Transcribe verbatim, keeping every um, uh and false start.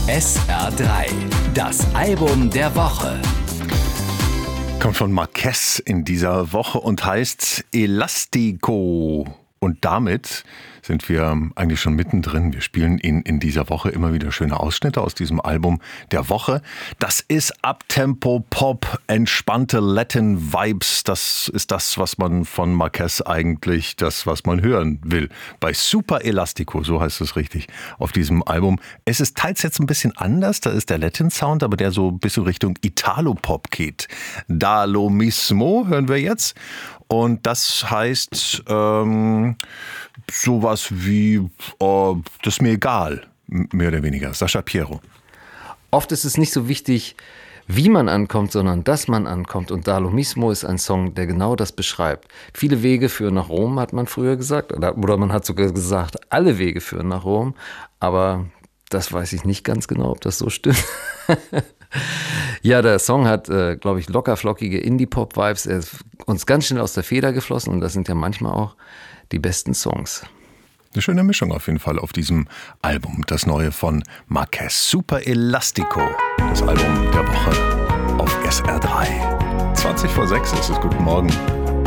S R drei, das Album der Woche. Kommt von Marquez in dieser Woche und heißt Elastico. Und damit sind wir eigentlich schon mittendrin. Wir spielen Ihnen in dieser Woche immer wieder schöne Ausschnitte aus diesem Album der Woche. Das ist Uptempo-Pop, entspannte Latin-Vibes. Das ist das, was man von Marquez eigentlich, das, was man hören will. Bei Super Elastico, so heißt es richtig, auf diesem Album. Es ist teils jetzt ein bisschen anders. Da ist der Latin-Sound, aber der so ein bisschen Richtung Italo-Pop geht. Da lo mismo hören wir jetzt. Und das heißt ähm, sowas wie, äh, das ist mir egal, mehr oder weniger. Sascha Piero. Oft ist es nicht so wichtig, wie man ankommt, sondern dass man ankommt. Und Da lo mismo ist ein Song, der genau das beschreibt. Viele Wege führen nach Rom, hat man früher gesagt. Oder, oder man hat sogar gesagt, alle Wege führen nach Rom. Aber das weiß ich nicht ganz genau, ob das so stimmt. Ja, der Song hat, äh, glaube ich, lockerflockige Indie-Pop-Vibes. Er ist uns ganz schnell aus der Feder geflossen und das sind ja manchmal auch die besten Songs. Eine schöne Mischung auf jeden Fall auf diesem Album. Das neue von Marquez, Super Elastico. Das Album der Woche auf S R drei. zwanzig vor sechs ist es. Guten Morgen.